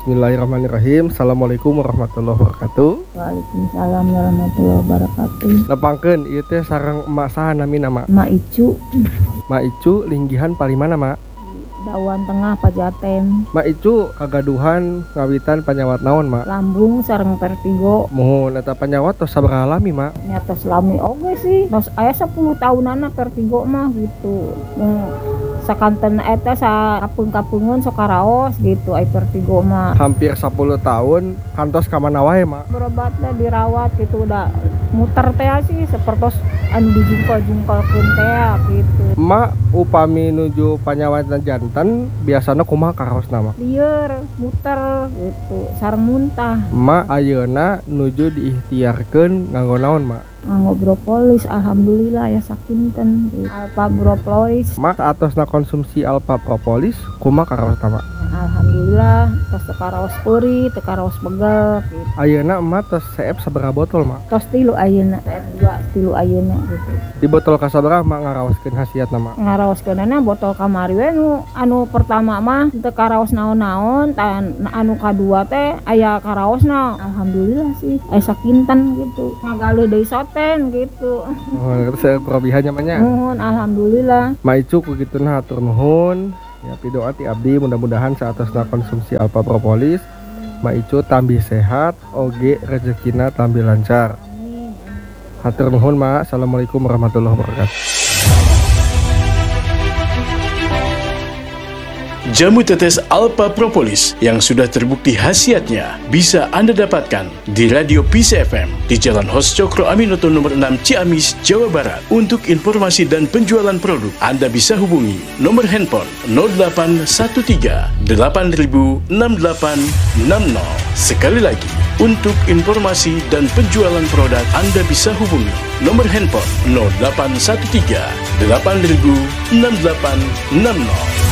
Bismillahirrahmanirrahim. Assalamualaikum warahmatullahi wabarakatuh. Waalaikumsalam warahmatullahi wabarakatuh. Nepangkeun ieu teh sareng emak saha namina, Mak? Mak Icu, Mak Icu linggihan palimana, Mak? Dawan Tengah Pajaten. Mak Icu kagaduhan ngawitan panyawat naon, Mak? Lambung sareng vertigo. Muhun eta panyawat tos sabaraha lami, Mak? Nyata selami oge sih. Tos aya 10 tahunana vertigo mah gitu. Sakanten eta kapeung-kapeungeun sok karaos gitu ai vertigo mah. Hampir 10 tahun kantos ka mana wae, Mak? Berobat da dirawat gitu udah muter teh sih sapertos anu dijungkal-jungkalkeun teh gitu. Mak upami nuju panyawatan janten biasana kumaha karaosna, Mak? Lieur, muter gitu, sareng muntah. Mak ayeuna nuju diikhtiarkeun nganggo naon, Mak? Nganggo propolis, alhamdulillah ya sakinten gitu. Alpa propolis, Mak saatosna konsumsi alpha propolis kumaha karaosna, Mak? alhamdulillah tos teu karaos peuri, teu karaos begel gitu. Ayeuna emak tos CF sabaraha botol, Mak? Tos 3 ayeuna, tilu ayeuna gitu. Di botol kasabaraha Mak ngaraoskeun hasiatna, Mak? Ngaraoskeunana botol kamari we anu pertama mah teu karaos naon-naon, tan anu kadua teh aya karaosna. Alhamdulillah sih aya sakinten gitu. Ngagale deui soten gitu. Oh, terus probihannya mah nya. Nuhun alhamdulillah. Mak Icu kugituna hatur nuhun. Ya pidoa ti abdi mudah-mudahan saatosna konsumsi alpha propolis Mak Icu tambih sehat, oge rezekina tambih lancar. Hatur nuhun, Mak. Assalamualaikum warahmatullahi wabarakatuh. Jamu tetes Alpha Propolis yang sudah terbukti khasiatnya bisa Anda dapatkan di Radio Peace FM di Jalan Hos Cokro Aminoto nomor 6 Ciamis, Jawa Barat. Untuk informasi dan penjualan produk, Anda bisa hubungi nomor handphone 0813 8000 6860. Sekali lagi, untuk informasi dan penjualan produk, Anda bisa hubungi nomor handphone 0813 8000 6860.